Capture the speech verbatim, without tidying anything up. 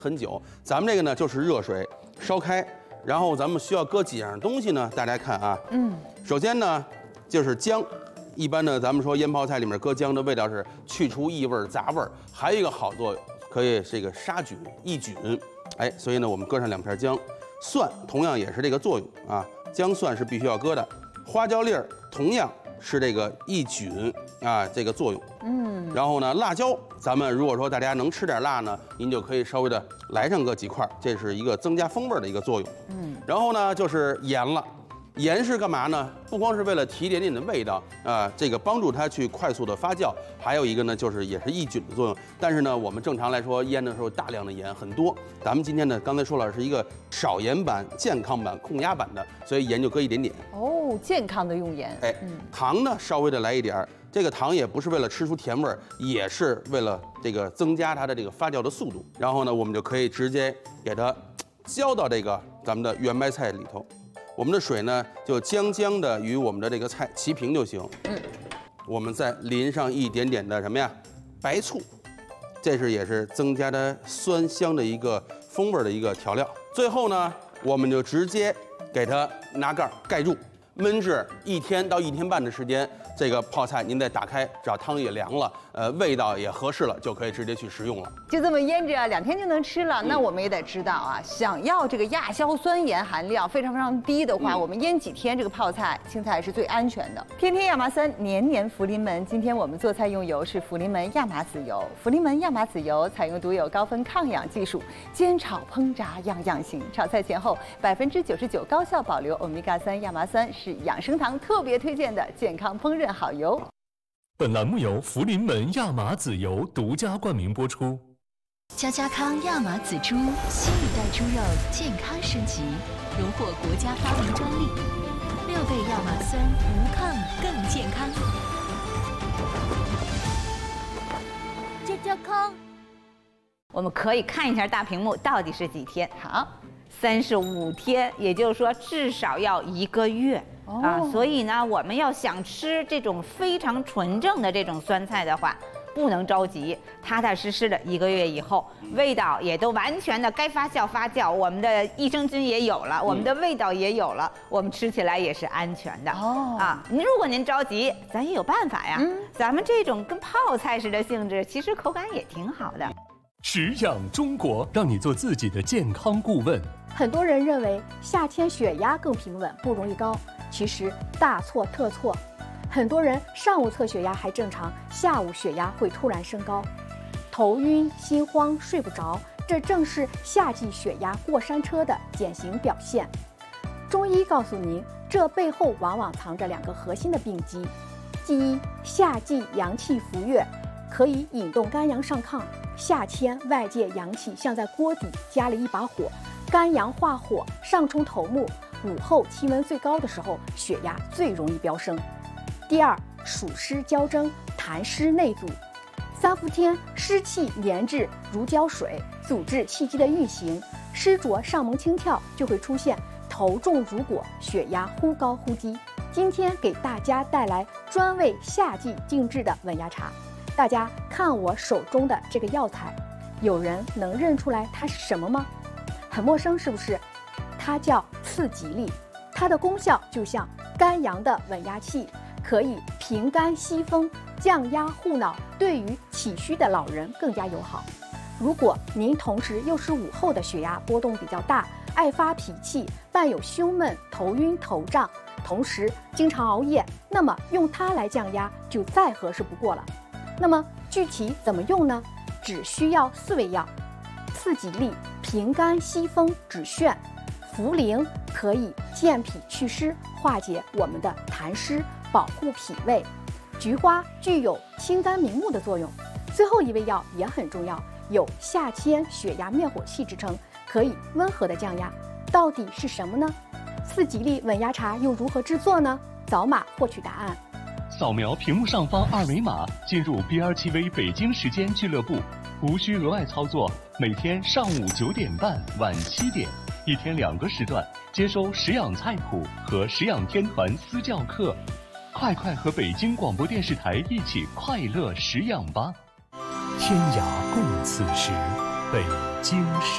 很久。咱们这个呢就是热水烧开，然后咱们需要搁几样东西呢？大家看啊，嗯，首先呢就是姜。一般呢，咱们说腌泡菜里面搁姜的味道是去除异味、杂味儿，还有一个好作用，可以这个杀菌抑菌。哎，所以呢，我们搁上两片姜，蒜同样也是这个作用啊，姜蒜是必须要搁的，花椒粒儿同样是这个抑菌啊这个作用。嗯，然后呢，辣椒，咱们如果说大家能吃点辣呢，您就可以稍微的来上个几块，这是一个增加风味的一个作用。嗯，然后呢就是盐了。盐是干嘛呢？不光是为了提一点点的味道啊、呃，这个帮助它去快速的发酵，还有一个呢，就是也是抑菌的作用。但是呢，我们正常来说腌的时候大量的盐很多，咱们今天呢，刚才说了是一个少盐版、健康版、控压版的，所以盐就搁一点点。 哦，健康的用盐。 哎，嗯、糖呢稍微的来一点儿，这个糖也不是为了吃出甜味儿，也是为了这个增加它的这个发酵的速度。然后呢，我们就可以直接给它浇到这个咱们的圆白菜里头。我们的水呢，就将将的与我们的这个菜齐平就行。嗯，我们再淋上一点点的什么呀？白醋，这是也是增加它酸香的一个风味的一个调料。最后呢，我们就直接给它拿盖盖住，焖制一天到一天半的时间。这个泡菜您再打开，只要汤也凉了，呃，味道也合适了，就可以直接去食用了。 就这么腌着，两天就能吃了。嗯、那我们也得知道啊，想要这个亚硝酸盐含量非常非常低的话，嗯、我们腌几天这个泡菜、青菜是最安全的。天天亚麻酸，年年福临门。今天我们做菜用油是福临门亚麻籽油。福临门亚麻籽油采用独有高分抗氧技术，煎炒烹炸样样行。炒菜前后百分之九十九高效保留欧米伽三亚麻酸，是养生堂特别推荐的健康烹饪好油。 本栏目由福临门亚麻籽油独家冠名播出。 家家康亚麻籽猪，新一代猪肉健康升级，荣获国家发明专利，六倍亚麻酸，无抗更健康。 家家康，我们可以看一下大屏幕到底是几天？好，三十五天，也就是说至少要一个月。啊，所以呢，我们要想吃这种非常纯正的这种酸菜的话，不能着急，踏踏实实的一个月以后，味道也都完全的该发酵发酵，我们的益生菌也有了，我们的味道也有了，我们吃起来也是安全的。哦，啊，您如果您着急，咱也有办法呀。嗯，咱们这种跟泡菜似的性质，其实口感也挺好的。 食养中国，让你做自己的健康顾问。 很多人认为夏天血压更平稳，不容易高。其实大错特错，很多人上午测血压还正常，下午血压会突然升高，头晕、心慌、睡不着，这正是夏季血压过山车的典型表现。中医告诉您，这背后往往藏着两个核心的病机：第一，夏季阳气浮跃，可以引动肝阳上亢；夏天外界阳气像在锅底加了一把火，肝阳化火，上冲头目。午后气温最高的时候，血压最容易飙升。第二，暑湿交蒸，痰湿内阻，三伏天湿气粘滞如胶水，阻滞气机的运行，湿浊上蒙轻跳，就会出现头重如裹，血压忽高忽低。今天给大家带来专为夏季定制的稳压茶，大家看我手中的这个药材，有人能认出来它是什么吗？很陌生是不是？它叫刺激力，它的功效就像肝阳的稳压器，可以平肝息风、降压护脑，对于体虚的老人更加友好。如果您同时又是午后的血压波动比较大，爱发脾气，伴有胸闷、头晕、头胀，同时经常熬夜，那么用它来降压就再合适不过了。那么具体怎么用呢？只需要四味药：刺激力、平肝息风止眩。茯苓可以健脾祛湿，化解我们的痰湿，保护脾胃。菊花具有清肝明目的作用。最后一味药也很重要，有夏天血压灭火器之称，可以温和的降压。到底是什么呢？四吉利稳压茶又如何制作呢？扫码获取答案。 扫描屏幕上方二维码，进入 B R T V 北京时间俱乐部，无需额外操作。每天上午九点半、晚七点。一天两个时段，接收食养菜谱和食养天团私教课，快快和北京广播电视台一起快乐食养吧！ 天涯共此时，北京时。